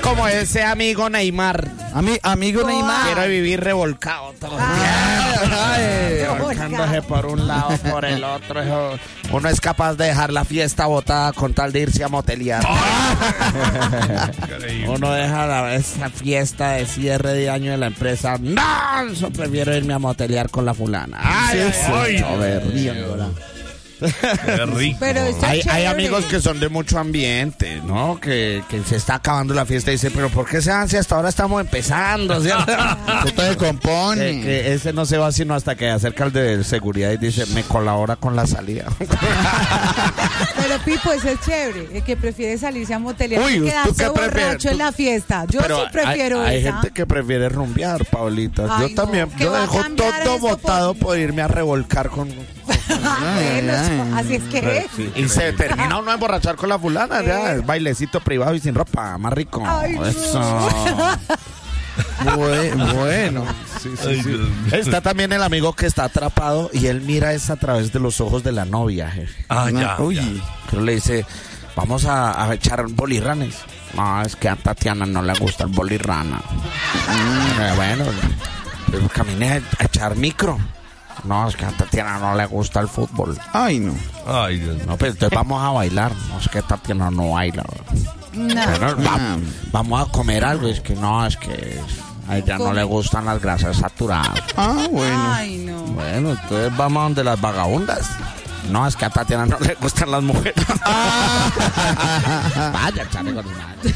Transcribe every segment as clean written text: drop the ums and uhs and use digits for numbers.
como ese amigo Neymar. Amigo Neymar. Quiero vivir revolcado todo el tiempo. Revolcándose por un lado, por el otro. Uno es capaz de dejar la fiesta botada con tal de irse a motelear. Uno deja esa fiesta de cierre de año de la empresa. No, yo prefiero irme a motelear con la fulana. Qué rico. Pero hay amigos que son de mucho ambiente, ¿no? Que se está acabando la fiesta y dicen, pero ¿por qué se van si hasta ahora estamos empezando? ¿Cierto? Esto se compone. Que ese no se va sino hasta que acerca el de seguridad y dice, me colabora con la salida. Pero Pipo, ese es chévere. El que prefiere salirse a motelear Uy, y ¿tú quedarse qué prefieres? borracho en la fiesta. Yo Pero sí prefiero hay esa. gente que prefiere rumbear, Paulita. Ay, Yo también, no, ¿qué yo va a dejo cambiar todo eso botado por- por irme a revolcar con... Bueno, así es que Sí, y se termina uno a emborrachar con la fulana, ya, es bailecito privado y sin ropa, más rico. Ay, no. Eso. Bueno. Ay, Dios mío. Está también el amigo que está atrapado y él mira es a través de los ojos de la novia, jefe. Ya. Uy. Pero le dice, vamos a echar bolirranes. No, es que a Tatiana no le gusta el bolirrana. Bueno, pues caminé a echar micro. No, es que a Tatiana no le gusta el fútbol. Ay, no. Ay, Dios mío. No, pues entonces vamos a bailar. No, es que Tatiana no baila. no. Bueno, vamos a comer algo. Es que no, es que a ella no le gustan las grasas saturadas. Bueno. Ay, no. Bueno, entonces vamos a donde las vagabundas. No, es que a Tatiana no le gustan las mujeres. Vaya, chale con su madre.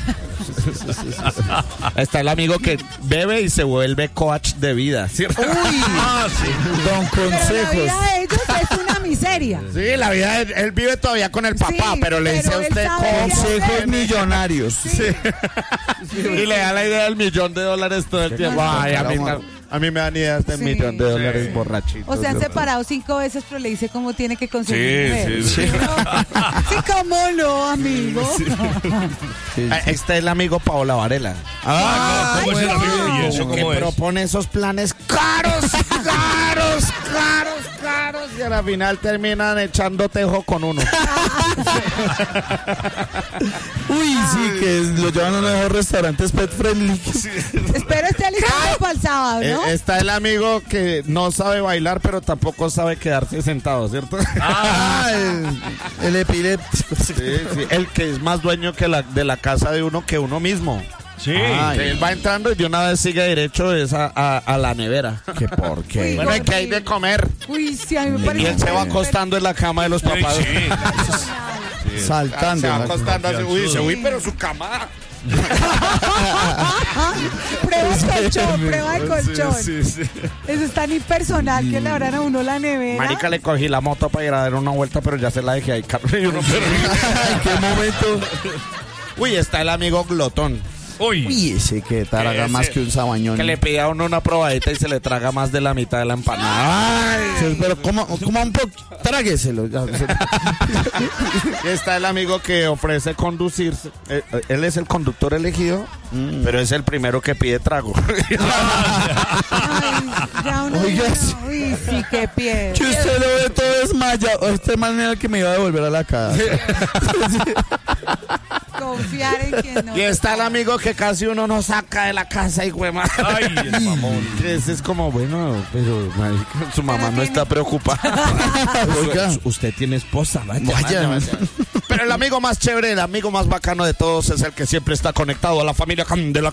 Está el amigo que bebe y se vuelve coach de vida, ¿cierto? Don Pero la Consejos. vida de ellos es una miseria. Sí, la vida, él vive todavía con el papá, Sí, pero le dice a pero él usted sabe qué Consejos hacer. millonarios. y le da la idea del $1.000.000 todo el tiempo. Ay, a mí me dan ideas de Sí. $1.000.000 borrachitos. O se han separado 5 veces, pero le dice cómo tiene que conseguir mujer. sí. Sí, cómo no, amigo. Ahí está el amigo Paola Varela. ¿Cómo es el amigo? ¿Y eso Que cómo es? propone esos planes caros. Y a la final terminan echando tejo con uno. Uy, sí, que lo llevan a uno de esos restaurantes pet friendly. Espero esté alistado para el sábado, ¿no? Está el amigo que no sabe bailar, pero tampoco sabe quedarse sentado, ¿cierto? El epiléptico. Sí. El que es más dueño que de la casa de uno que uno mismo. Sí. Él va entrando y de una vez sigue derecho a la nevera. ¿Qué por qué? Uy, Bueno, ¿qué hay de comer? Uy, sí, a mí me Y parece. él se va acostando en la cama de los papás. Saltando. Se va ¿no? acostando así. Uy, dice, uy, pero su cama. Prueba de colchón. Sí. Eso es tan impersonal que le abran a uno la nevera. Marica, le cogí la moto para ir a dar una vuelta, pero ya se la dejé ahí, Carlos. Y uno, ¿En qué momento? Uy, está el amigo glotón. Uy. Uy, ese que traga Ese. más que un sabañón. Que le pide a uno una probadita y se le traga más de la mitad de la empanada. Sí, pero como un poco, trágueselo. Ya. Y está el amigo que ofrece conducirse. Él es el conductor elegido, pero es el primero que pide trago. Ay, ya uno Oiga, dice, sí. uy, sí, qué pie. Que usted lo ve todo desmayado. Este man era el que me iba a devolver a la casa. Confiar en quien no. Y está el amigo que casi uno no saca de la casa y güey, Ay, el mamón. ese es como, bueno, pero marica, su mamá no está preocupada. Oiga. Usted tiene esposa, Vaya. Pero el amigo más chévere, el amigo más bacano de todos es el que siempre está conectado a la familia Candela.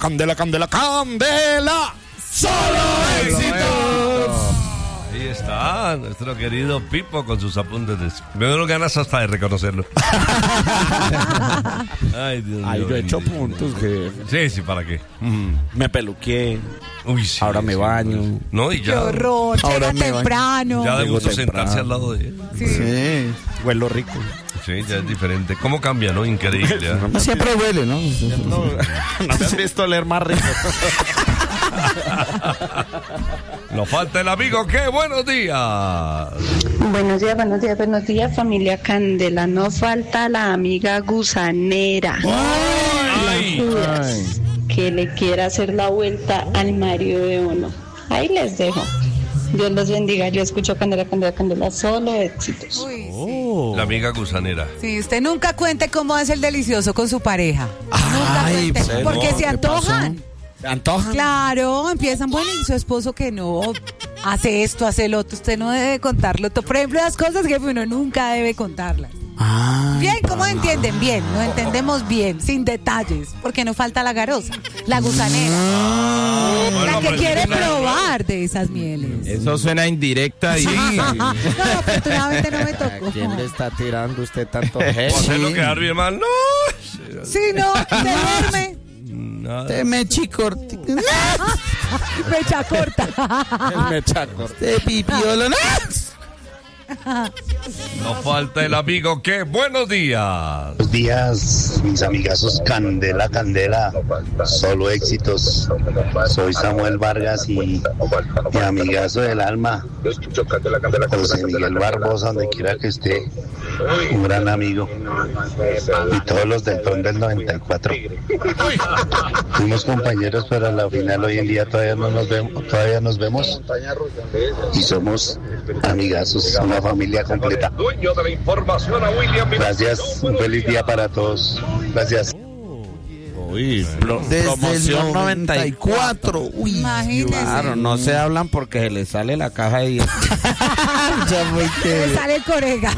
¡Solo éxitos! Ahí está nuestro querido Pipo con sus apuntes. Me doy ganas hasta de reconocerlo. Ay, Dios mío. Ay, yo he hecho puntos, jefe. Sí, ¿para qué? Me peluqué, Uy, sí. ahora me baño. No, y Qué ya. horror. Ahora Llega me temprano. Ya de Llego gusto temprano. sentarse al lado de él. Sí. Sí. Huelo rico. Sí, ya es diferente. ¿Cómo cambia, no? Increíble. ¿eh? No siempre huele, ¿no? No me has visto leer más rico. Nos falta el amigo. ¡Qué buenos días! Buenos días, familia Candela. No falta la amiga gusanera, ¡Ay! Judas, que le quiera hacer la vuelta al marido de uno. Ahí les dejo. Dios los bendiga. Yo escucho Candela, solo éxitos. Uy, sí. La amiga gusanera. Sí, usted nunca cuente cómo es el delicioso con su pareja. Nunca Ay, cuente, pero, porque se ¿qué antojan. ¿Te antojan? Claro, empiezan, bueno, y su esposo que no hace esto, hace lo otro. Usted no debe contarlo. Por ejemplo, las cosas que uno nunca debe contarlas. Bien, ¿cómo entienden? Bien, no entendemos bien, sin detalles, porque no falta la garosa, la gusanera, la que quiere probar de esas mieles. Eso suena indirecta y... No, afortunadamente no me ¿A tocó. quién le está tirando usted tanto ¿O hate? hacerlo quedar bien mal? No. Sí, no, se duerme, Nada. Te me chicorti. mecha corta. Me chaco. Te pipiolo. No falta el amigo que buenos días. Buenos días, mis amigazos Candela, Candela, solo éxitos. Soy Samuel Vargas y mi amigazo del alma, José Miguel Barbosa, donde quiera que esté, un gran amigo. Y todos los del PRON del 94. Fuimos compañeros, pero a la final hoy en día todavía nos vemos y somos amigazos, una familia completa. Gracias, un feliz día para todos. Gracias. Uy, Desde el promoción 94. Uy, Imagínese. Claro, no se hablan porque se les sale la caja y... ya fue Le que... sale el corega.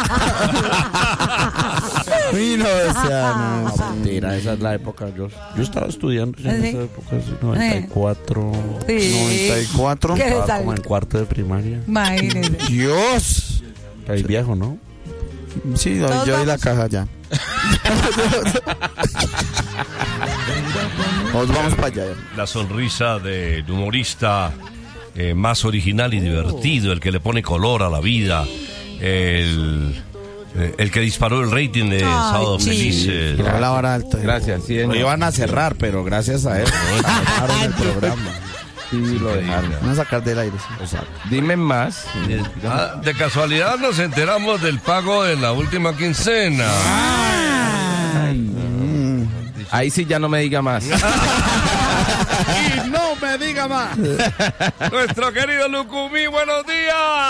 Uy, no, o sea, no. No, mentira, esa es la época. Yo estaba estudiando en ¿Sí? esa época, sí, 94. Sí. 94. ¿Qué le Estaba sale? como en cuarto de primaria. Imagínese. Dios. El viejo, ¿no? Sí, Todos yo y la vamos. caja ya. Nos vamos para allá. La sonrisa del humorista más original y divertido, el que le pone color a la vida, el que disparó el rating de Sábado sí. Felices. Tiró la vara alta. Gracias, sí, Lo iban a cerrar, pero gracias a él dejaron el programa. sí, lo dejaron. Vamos a sacar del aire. Sí. O sea, Dime más. De casualidad nos enteramos del pago de la última quincena. Ahí sí ya no me diga más. y no me diga más. Nuestro querido Lucumí, buenos días.